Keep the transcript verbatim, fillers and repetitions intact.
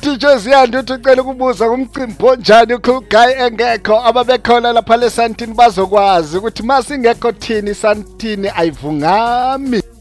uthi Josiane uthi ucela ukubuza kumcimbi onjani ucool guy engekho ababekhona lapha leSandton bazokwazi ukuthi masingekho thini iSandton ayivungami.